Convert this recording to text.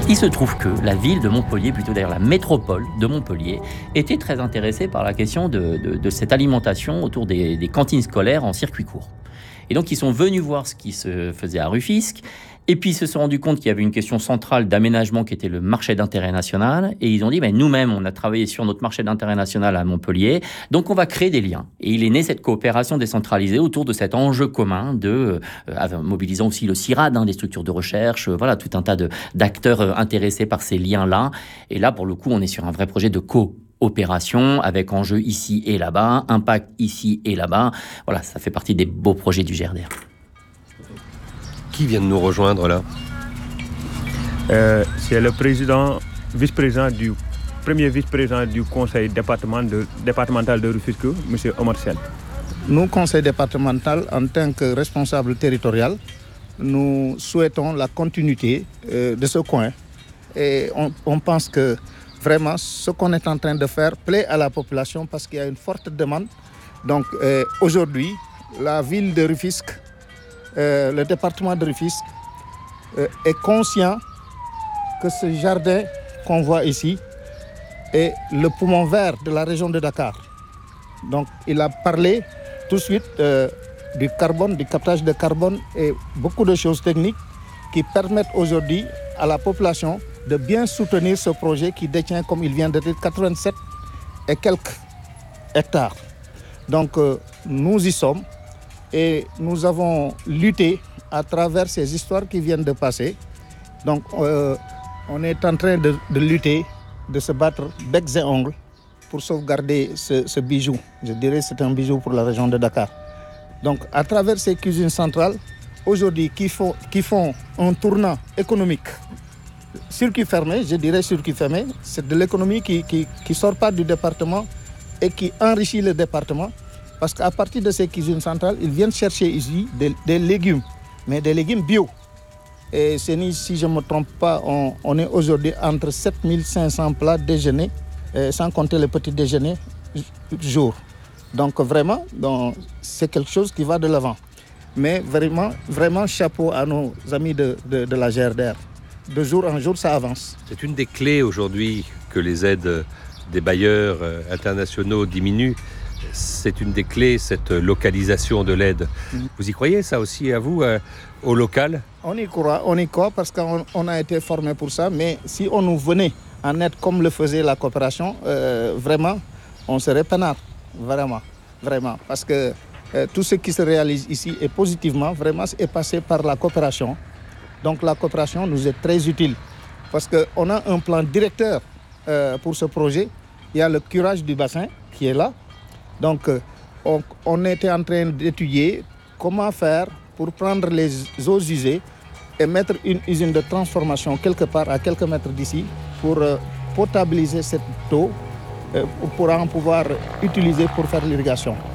Il se trouve que la ville de Montpellier, plutôt d'ailleurs la métropole de Montpellier, était très intéressée par la question de cette alimentation autour des cantines scolaires en circuit court. Et donc ils sont venus voir ce qui se faisait à Rufisque, et puis ils se sont rendus compte qu'il y avait une question centrale d'aménagement qui était le marché d'intérêt national, et ils ont dit, nous-mêmes, on a travaillé sur notre marché d'intérêt national à Montpellier, donc on va créer des liens. Et il est né cette coopération décentralisée autour de cet enjeu commun mobilisant aussi le CIRAD, des structures de recherche, tout un tas d'acteurs intéressés par ces liens-là. Et là, pour le coup, on est sur un vrai projet de coopération avec enjeux ici et là-bas, impact ici et là-bas. Voilà, ça fait partie des beaux projets du GRDR. Qui vient de nous rejoindre là ? C'est le premier vice-président du conseil départemental de Rufisque, M. Omar Sène. Nous, conseil départemental, en tant que responsable territorial, nous souhaitons la continuité de ce coin. Et on pense que vraiment, ce qu'on est en train de faire plaît à la population parce qu'il y a une forte demande. Donc aujourd'hui, la ville de Rufisque, le département de Rufisque est conscient que ce jardin qu'on voit ici est le poumon vert de la région de Dakar. Donc il a parlé tout de suite du carbone, du captage de carbone et beaucoup de choses techniques qui permettent aujourd'hui à la population de bien soutenir ce projet qui détient, comme il vient de dire, 87 et quelques hectares. Donc nous y sommes et nous avons lutté à travers ces histoires qui viennent de passer. Donc on est en train de lutter, de se battre becs et ongles pour sauvegarder ce bijou. Je dirais que c'est un bijou pour la région de Dakar. Donc à travers ces cuisines centrales, aujourd'hui qui font un tournant économique, circuit fermé, je dirais circuit fermé, c'est de l'économie qui sort pas du département et qui enrichit le département. Parce qu'à partir de ces cuisines centrales, ils viennent chercher ici des légumes, mais des légumes bio. Et si je ne me trompe pas, on est aujourd'hui entre 7500 plats déjeuner, sans compter le petit déjeuner jour. Donc vraiment, c'est quelque chose qui va de l'avant. Mais vraiment chapeau à nos amis de la GRDR. De jour en jour, ça avance. C'est une des clés aujourd'hui que les aides des bailleurs internationaux diminuent. C'est une des clés, cette localisation de l'aide. Vous y croyez, ça aussi, à vous, au local ? On y croit parce qu'on a été formé pour ça. Mais si on nous venait en aide comme le faisait la coopération, vraiment, on serait peinard. Vraiment. Parce que tout ce qui se réalise ici est positivement, vraiment, est passé par la coopération. Donc la coopération nous est très utile. Parce qu'on a un plan directeur pour ce projet. Il y a le curage du bassin qui est là. Donc, on était en train d'étudier comment faire pour prendre les eaux usées et mettre une usine de transformation quelque part à quelques mètres d'ici pour potabiliser cette eau pour en pouvoir utiliser pour faire l'irrigation.